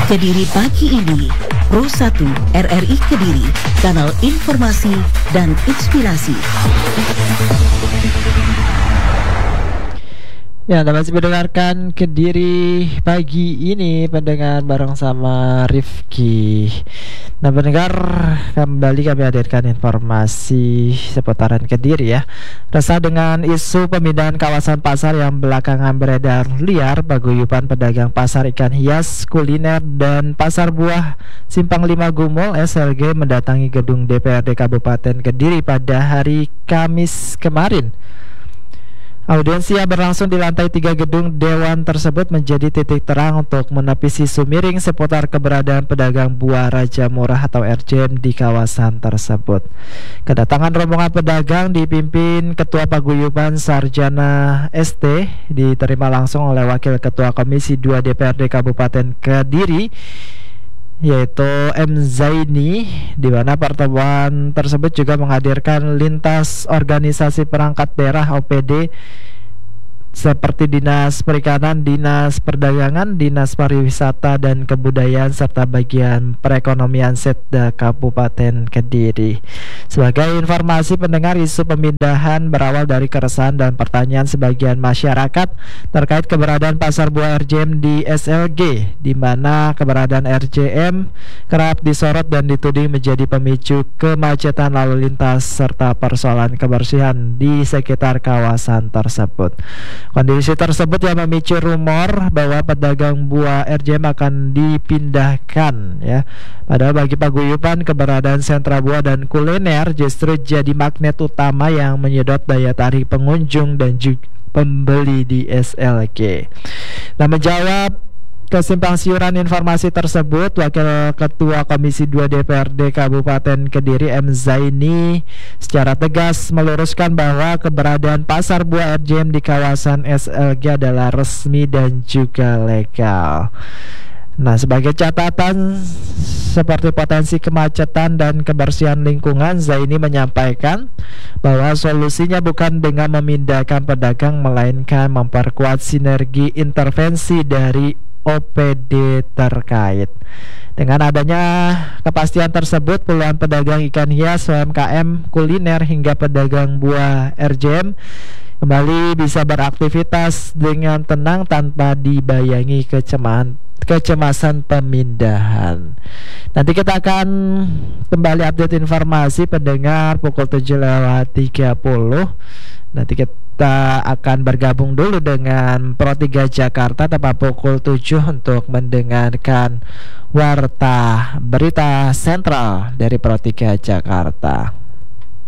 Kediri pagi ini, Pro 1 RRI Kediri, kanal informasi dan inspirasi. Ya, Anda masih mendengarkan Kediri pagi ini, pendengar bareng sama Rifki. Nah, pendengar, kembali kami hadirkan informasi seputaran Kediri ya. Resah dengan isu pemindahan kawasan pasar yang belakangan beredar liar, paguyuban pedagang pasar ikan hias, kuliner, dan pasar buah Simpang 5 Gumul SLG mendatangi gedung DPRD Kabupaten Kediri pada hari Kamis kemarin. Audiensi yang berlangsung di lantai 3 gedung Dewan tersebut menjadi titik terang untuk menepis isu miring seputar keberadaan pedagang buah Raja Murah atau RJM di kawasan tersebut. Kedatangan rombongan pedagang dipimpin Ketua Paguyuban Sarjana ST diterima langsung oleh Wakil Ketua Komisi 2 DPRD Kabupaten Kediri, yaitu M. Zaini, di mana pertemuan tersebut juga menghadirkan lintas organisasi perangkat daerah OPD seperti Dinas Perikanan, Dinas Perdagangan, Dinas Pariwisata dan Kebudayaan serta bagian perekonomian Setda Kabupaten Kediri. Sebagai informasi pendengar, isu pemindahan berawal dari keresahan dan pertanyaan sebagian masyarakat terkait keberadaan pasar buah RJM di SLG, di mana keberadaan RJM kerap disorot dan dituding menjadi pemicu kemacetan lalu lintas serta persoalan kebersihan di sekitar kawasan tersebut. Kondisi tersebut yang memicu rumor bahwa pedagang buah RJM akan dipindahkan ya. Padahal bagi paguyuban, keberadaan sentra buah dan kuliner justru jadi magnet utama yang menyedot daya tarik pengunjung dan juga pembeli di SLG. Nah, menjawab kesimpang siuran informasi tersebut, Wakil Ketua Komisi 2 DPRD Kabupaten Kediri M. Zaini secara tegas meluruskan bahwa keberadaan pasar buah RJM di kawasan SLG adalah resmi dan juga legal. Nah, sebagai catatan seperti potensi kemacetan dan kebersihan lingkungan, Zaini menyampaikan bahwa solusinya bukan dengan memindahkan pedagang, melainkan memperkuat sinergi intervensi dari OPD terkait. Dengan adanya kepastian tersebut, puluhan pedagang ikan hias, UMKM, kuliner hingga pedagang buah RJM kembali bisa beraktivitas dengan tenang tanpa dibayangi kecemasan pemindahan. Nanti kita akan kembali update informasi pendengar pukul 7:30. Nanti kita akan bergabung dulu dengan Pro 3 Jakarta tepat pukul 7 untuk mendengarkan warta berita sentral dari Pro 3 Jakarta.